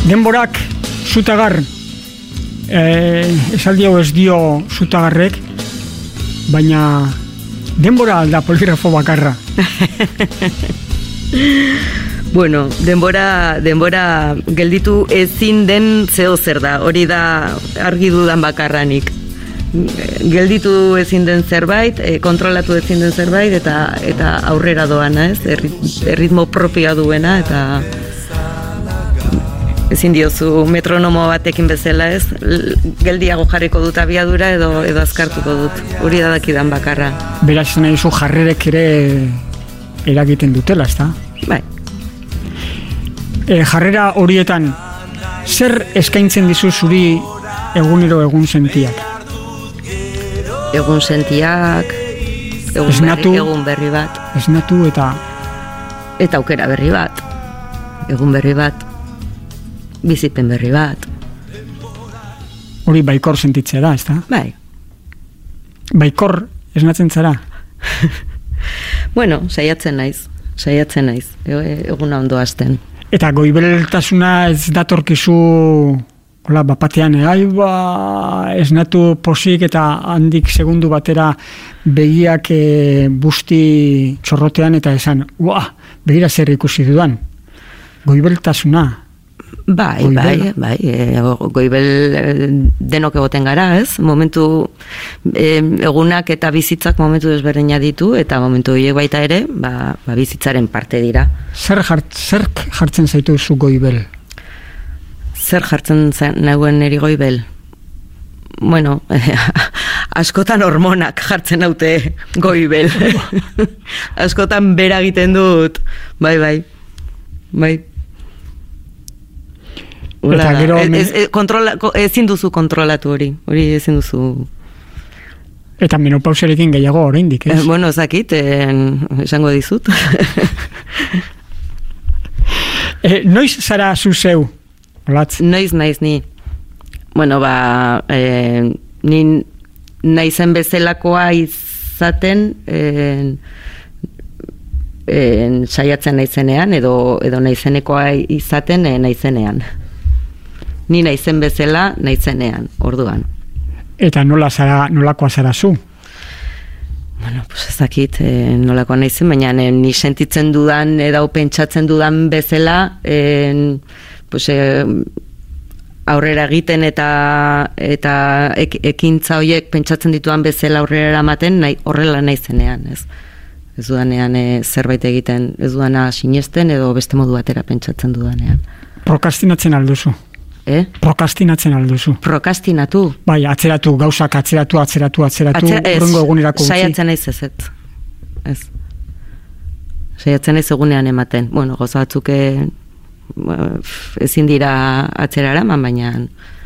denborak zutagar, esaldi hau ez dio zutagarrek, baina denbora alda poligrafo bakarra. Bueno, denbora gelditu ezin den zeo zer da, hori da argi dudan bakarranik. Gelditu ezin den zerbait, kontrolatu ezin den zerbait, eta aurrera doana, ez? Erritmo propioa duena, eta ezin diozu metronomo batekin bezala, ez? Geldiago jarriko dut abiadura edo azkartuko dut. Hori da dakidan bakarra. Beraz nahi zu jarrerek ere eragiten dutela, ezta? Bai. Jarrera horietan, zer eskaintzen dizu zuri egunero egun sentiak? Egun sentiak, egun berri bat. Esnatu eta aukera berri bat. Egun berri bat. Bizipen berri bat. Hori baikor sentitzea da, ezta? Bai. Baikor esnatzen zara? Bueno, saiatzen naiz. Eguna ondo hasten. Eta goibeltasuna ez datorkizu hola bapatean, esnatu posik eta handik segundu batera begiak busti txorrotean eta esan, begira zer ikusi dudan. Goibeltasuna. Bai, goibel denok egoten gara, ez? Momentu, egunak eta bizitzak momentu desberdina ditu, eta momentu horiek baita ere, bizitzaren parte dira. Zer jartzen zaitu zu goibel? Zer jartzen nahuen niri goibel? Bueno, askotan hormonak jartzen haute goibel. Askotan bera egiten dut, bai. Eta gero ezin duzu kontrolatu hori ezin duzu. Eta menopausarekin gehiago oraindik, ez? Bueno, zakit, esango dizut. Noiz zara zu zeu? Olatz? Noiz naiz ni. Bueno, ni naizen bezalakoa izaten saiatzen naizenean edo naizenekoa izaten naizenean. Ni naizen bezala naizenean, orduan. Eta nolakoa zara zu? Bueno, pues ezakit nolakoa naizen, baina ni sentitzen dudan edo pentsatzen dudan bezala aurrera egiten eta ekintza horiek pentsatzen dituan bezala aurrera eramaten horrela naizenean, ez? Ez dudanean zerbait egiten, ez dudana sinesten edo beste modu batera pentsatzen dudanean. Prokrastinatzen alduzu? Prokrastinatzen alduzu? Prokrastinatu? Bai, atzeratu, gauzak atzeratu, urrungo egunerako utzi. Saiatzen naiz ez. Saiatzen naiz egunean ematen. Bueno, gauza batzuk ezin dira atzera eraman, baina